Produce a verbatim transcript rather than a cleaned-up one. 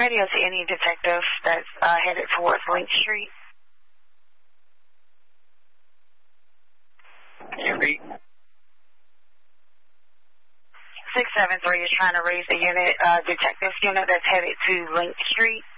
radio to any detective that's uh, headed towards Link Street. Street. six seven three is trying to raise the unit, uh, detectives unit that's headed to Link Street.